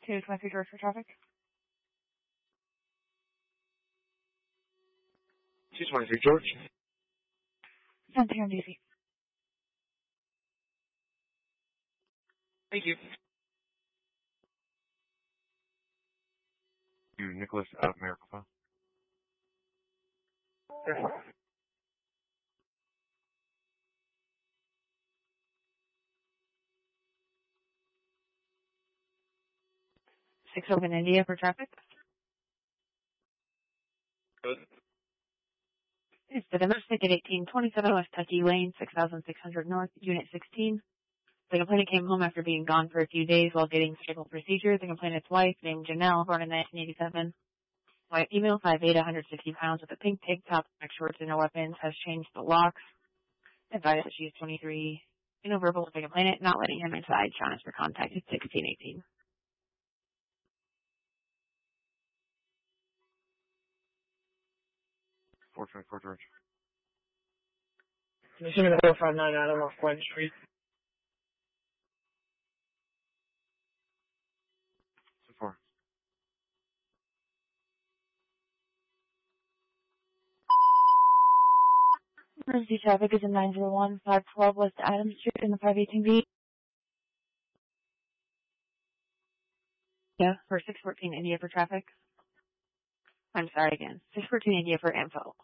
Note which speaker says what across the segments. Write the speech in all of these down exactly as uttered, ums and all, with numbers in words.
Speaker 1: two twenty-three George for traffic.
Speaker 2: two twenty-three George.
Speaker 1: ten here in D C.
Speaker 2: Thank you. You, Nicholas out of Maricopa.
Speaker 1: six open India for traffic.
Speaker 2: Good.
Speaker 1: It's the domestic at eighteen twenty-seven West Tuckey Lane, six thousand six hundred North, Unit sixteen. The complainant came home after being gone for a few days while getting scheduled procedure. The complainant's wife, named Janelle, born in nineteen eighty-seven. White female, five eight, one hundred sixty pounds, with a pink tank top, black shorts, and no weapons, has changed the locks. Advised that she is twenty-three. In a verbal with the complainant, not letting him inside. Sean is for contact at sixteen eighteen.
Speaker 2: four twenty-four George.
Speaker 3: Can you send me the four five nine Adam off Glen Street?
Speaker 2: four.
Speaker 1: Emergency traffic is in nine zero one five twelve West Adams Street in the five eighteen B. Yeah, for six fourteen India for traffic. I'm sorry again. six fourteen India for info.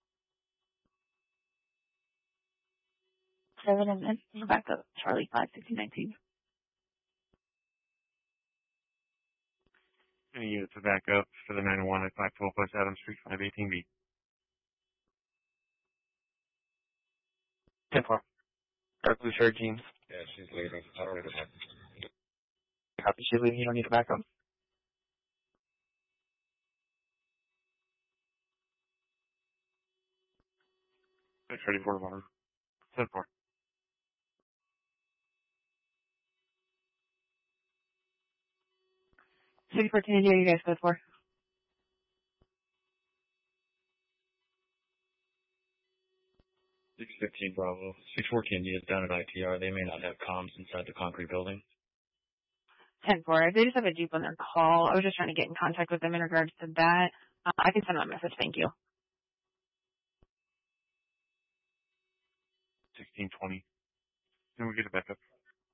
Speaker 1: Seven and then back up. Charlie five sixteen nineteen.
Speaker 2: Any units to back up for the nine one at five twelve West Adams Street, five eighteen B.
Speaker 4: ten four. Dark blue shirt, jeans.
Speaker 2: Yeah, she's leaving. I don't even have
Speaker 4: Copy, she's leaving. You don't need to back up.
Speaker 2: thirty-four water. ten four.
Speaker 1: six fourteen India, you guys go for.
Speaker 5: six fifteen Bravo. six fourteen is down at I T R. They may not have comms inside the concrete building.
Speaker 1: ten four. They just have a Jeep on their call. I was just trying to get in contact with them in regards to that. Uh, I can send them a message. Thank you.
Speaker 2: sixteen twenty. Then we get it back up.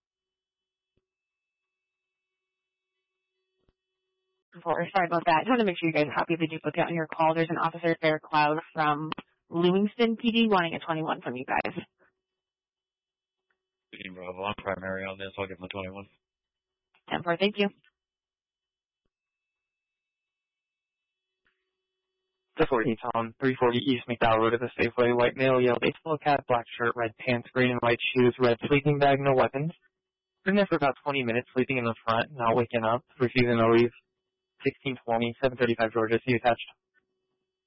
Speaker 1: Sorry about that. I just want to make sure you guys are happy with the duplicate on your call. There's an officer, Bear Cloud, from Lewiston P D wanting a twenty-one from you guys.
Speaker 5: fifteen Bravo. I'm primary on this. I'll give them a twenty-one.
Speaker 1: ten four, thank you.
Speaker 4: The forty on three forty East McDowell Road at the Safeway. White male, yellow baseball cap, black shirt, red pants, green and white shoes, red sleeping bag, no weapons. Been there for about twenty minutes, sleeping in the front, not waking up, refusing to leave. sixteen twenty, seven thirty-five Georgia, see you attached.